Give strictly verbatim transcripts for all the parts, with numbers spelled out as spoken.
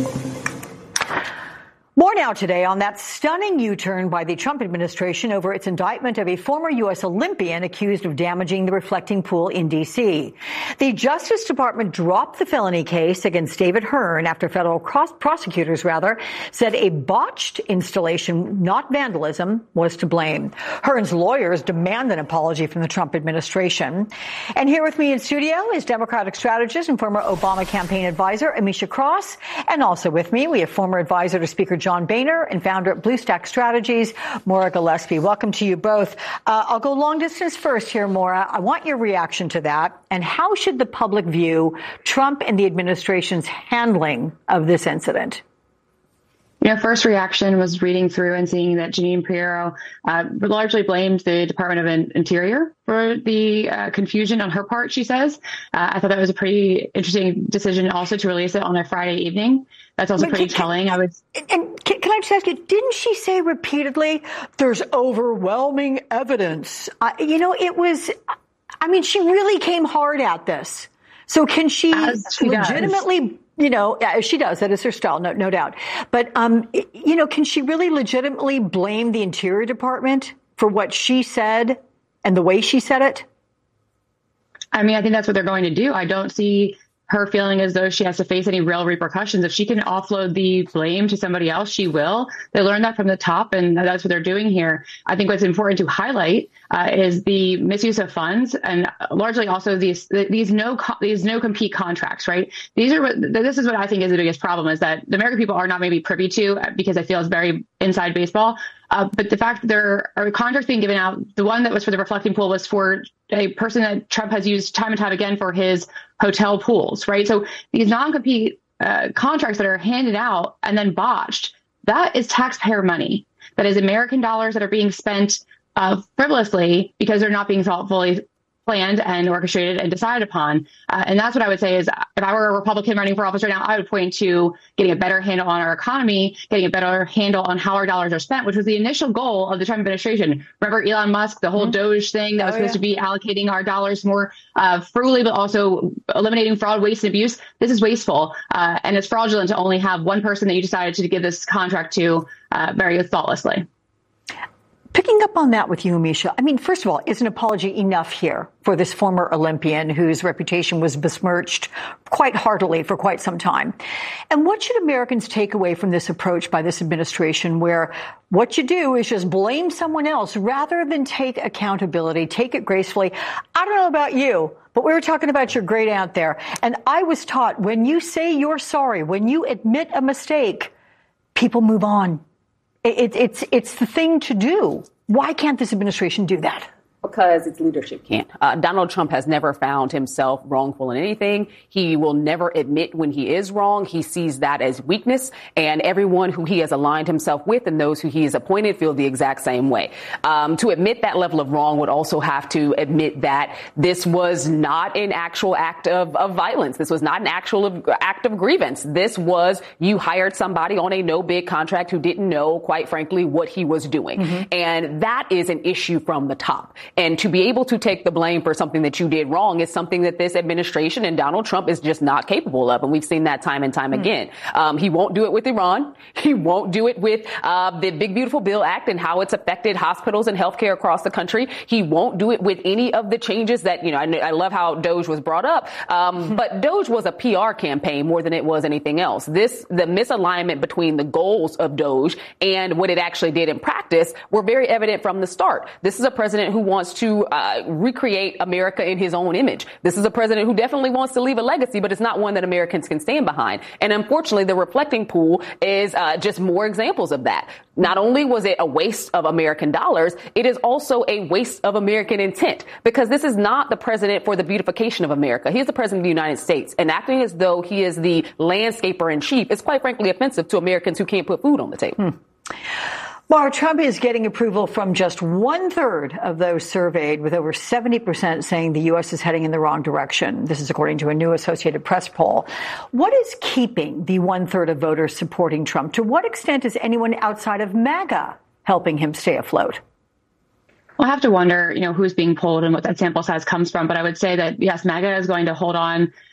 More now today on that stunning U-turn by the Trump administration over its indictment of a former U S Olympian accused of damaging the reflecting pool in D C. The Justice Department dropped the felony case against David Hearn after federal cross- prosecutors, rather, said a botched installation, not vandalism, was to blame. Hearn's lawyers demand an apology from the Trump administration. And here with me in studio is Democratic strategist and former Obama campaign advisor Amisha Cross. And also with me, we have former advisor to Speaker John Boehner and founder at Blue Stack Strategies, Maura Gillespie. Welcome to you both. Uh, I'll go long distance first here, Maura. I want your reaction to that. And how should the public view Trump and the administration's handling of this incident? You know, first reaction was reading through and seeing that Jeanine Pirro uh, largely blamed the Department of Interior for the uh, confusion on her part, she says. Uh, I thought that was a pretty interesting decision also to release it on a Friday evening. That's also pretty can, telling. I was. And can, can I just ask you, didn't she say repeatedly, there's overwhelming evidence? Uh, you know, it was, I mean, she really came hard at this. So can she, she legitimately does. You know, she does. That is her style, no, no doubt. But, um, you know, can she really legitimately blame the Interior Department for what she said and the way she said it? I mean, I think that's what they're going to do. I don't see her feeling as though she has to face any real repercussions. If she can offload the blame to somebody else, she will. They learned that from the top, and that's what they're doing here. I think what's important to highlight uh, is the misuse of funds, and largely also these these no these no compete contracts. Right? These are what this is what I think is the biggest problem, is that the American people are not maybe privy to, because I feel it's very inside baseball. Uh, but the fact that there are contracts being given out, the one that was for the reflecting pool was for a person that Trump has used time and time again for his hotel pools, right? So these non-compete uh, contracts that are handed out and then botched, that is taxpayer money. That is American dollars that are being spent uh, frivolously because they're not being thoughtfully planned and orchestrated and decided upon. Uh, and that's what I would say is, if I were a Republican running for office right now, I would point to getting a better handle on our economy, getting a better handle on how our dollars are spent, which was the initial goal of the Trump administration. Remember Elon Musk, the whole mm-hmm. Doge thing that oh, was supposed yeah. to be allocating our dollars more uh, frugally, but also eliminating fraud, waste, and abuse. This is wasteful. Uh, and it's fraudulent to only have one person that you decided to give this contract to uh, very thoughtlessly. Picking up on that with you, Amisha, I mean, first of all, is an apology enough here for this former Olympian whose reputation was besmirched quite heartily for quite some time? And what should Americans take away from this approach by this administration, where what you do is just blame someone else rather than take accountability, take it gracefully? I don't know about you, but we were talking about your great aunt there. And I was taught, when you say you're sorry, when you admit a mistake, people move on. It, it's it's the thing to do. Why can't this administration do that? Because its leadership can't. Uh, Donald Trump has never found himself wrongful in anything. He will never admit when he is wrong. He sees that as weakness, and everyone who he has aligned himself with and those who he has appointed feel the exact same way. Um, to admit that level of wrong would also have to admit that this was not an actual act of, of violence. This was not an actual act of grievance. This was, you hired somebody on a no-bid contract who didn't know, quite frankly, what he was doing. Mm-hmm. And that is an issue from the top. And to be able to take the blame for something that you did wrong is something that this administration and Donald Trump is just not capable of. And we've seen that time and time mm. again. Um, he won't do it with Iran. He won't do it with uh, the Big Beautiful Bill Act and how it's affected hospitals and healthcare across the country. He won't do it with any of the changes that, you know, I, I love how Doge was brought up. Um, mm-hmm. But Doge was a P R campaign more than it was anything else. This, the misalignment between the goals of Doge and what it actually did in practice were very evident from the start. This is a president who wants to uh, recreate America in his own image. This is a president who definitely wants to leave a legacy, but it's not one that Americans can stand behind. And unfortunately, the reflecting pool is uh, just more examples of that. Not only was it a waste of American dollars, it is also a waste of American intent, because this is not the president for the beautification of America. He is the president of the United States, and acting as though he is the landscaper in chief is quite frankly offensive to Americans who can't put food on the table. Hmm. Maura, Trump is getting approval from just one third of those surveyed, with over seventy percent saying the U S is heading in the wrong direction. This is according to a new Associated Press poll. What is keeping the one third of voters supporting Trump? To what extent is anyone outside of MAGA helping him stay afloat? We'll have to wonder, you know, who's being polled and what that sample size comes from. But I would say that, yes, MAGA is going to hold on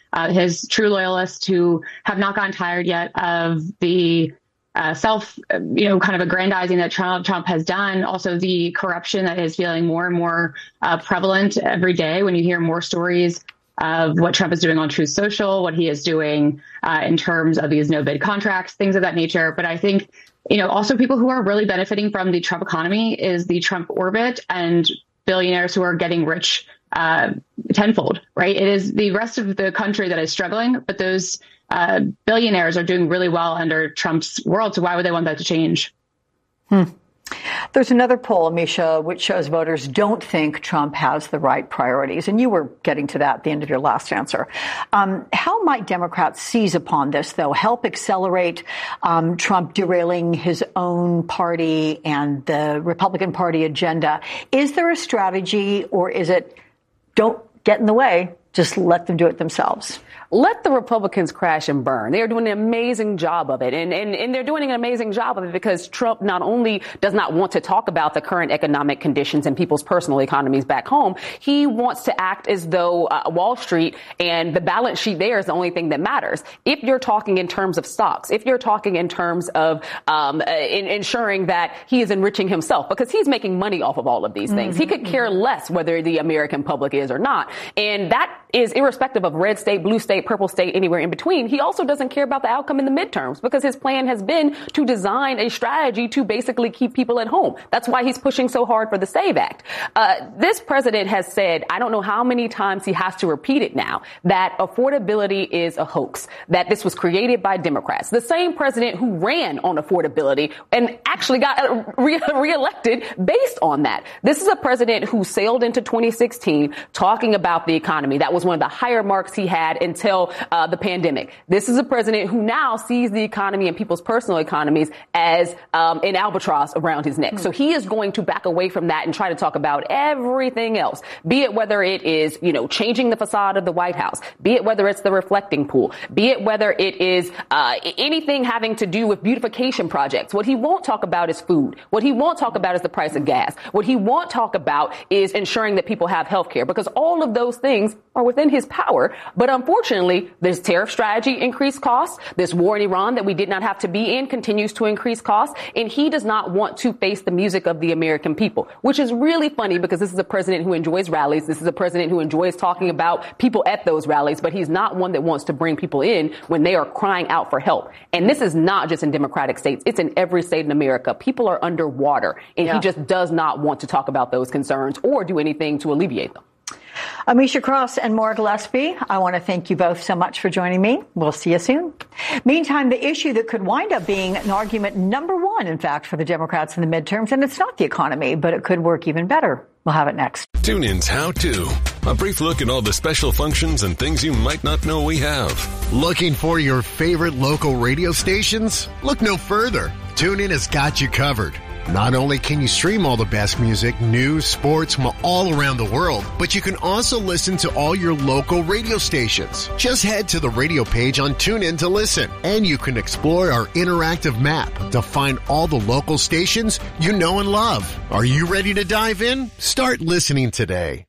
uh, his true loyalists who have not gotten tired yet of the uh, self, you know, kind of aggrandizing that Trump, Trump has done. Also, the corruption that is feeling more and more uh, prevalent every day when you hear more stories of what Trump is doing on Truth Social, what he is doing uh, in terms of these no-bid contracts, things of that nature. But I think, you know, also people who are really benefiting from the Trump economy is the Trump orbit and billionaires who are getting rich uh, tenfold, right? It is the rest of the country that is struggling, but those uh, billionaires are doing really well under Trump's world. So why would they want that to change? Hmm. There's another poll, Amisha, which shows voters don't think Trump has the right priorities. And you were getting to that at the end of your last answer. Um, how might Democrats seize upon this, though, help accelerate um, Trump derailing his own party and the Republican Party agenda? Is there a strategy, or is it don't get in the way, just let them do it themselves? Let the Republicans crash and burn. They are doing an amazing job of it. And, and, and they're doing an amazing job of it because Trump not only does not want to talk about the current economic conditions and people's personal economies back home, he wants to act as though uh, Wall Street and the balance sheet there is the only thing that matters. If you're talking in terms of stocks, if you're talking in terms of um, uh, in, ensuring that he is enriching himself, because he's making money off of all of these things. Mm-hmm. He could care less whether the American public is or not. And that is irrespective of red state, blue state, purple state, anywhere in between. He also doesn't care about the outcome in the midterms because his plan has been to design a strategy to basically keep people at home. That's why he's pushing so hard for the SAVE Act. Uh, this president has said, I don't know how many times he has to repeat it now, that affordability is a hoax, that this was created by Democrats. The same president who ran on affordability and actually got re- reelected based on that. This is a president who sailed into twenty sixteen talking about the economy. That was one of the higher marks he had until uh, the pandemic. This is a president who now sees the economy and people's personal economies as um, an albatross around his neck. Mm-hmm. So he is going to back away from that and try to talk about everything else, be it whether it is, you know, changing the facade of the White House, be it whether it's the reflecting pool, be it whether it is uh, anything having to do with beautification projects. What he won't talk about is food. What he won't talk about is the price of gas. What he won't talk about is ensuring that people have health care, because all of those things are within his power. But unfortunately, this tariff strategy increased costs. This war in Iran that we did not have to be in continues to increase costs. And he does not want to face the music of the American people, which is really funny because this is a president who enjoys rallies. This is a president who enjoys talking about people at those rallies, but he's not one that wants to bring people in when they are crying out for help. And this is not just in Democratic states. It's in every state in America. People are underwater, and yeah. he just does not want to talk about those concerns or do anything to alleviate them. Amisha Cross and Maura Gillespie, I want to thank you both so much for joining me. We'll see you soon. Meantime, the issue that could wind up being an argument number one, in fact, for the Democrats in the midterms, and it's not the economy, but it could work even better. We'll have it next. TuneIn's How To. A brief look at all the special functions and things you might not know we have. Looking for your favorite local radio stations? Look no further. TuneIn has got you covered. Not only can you stream all the best music, news, sports from all around the world, but you can also listen to all your local radio stations. Just head to the radio page on TuneIn to listen, and you can explore our interactive map to find all the local stations you know and love. Are you ready to dive in? Start listening today.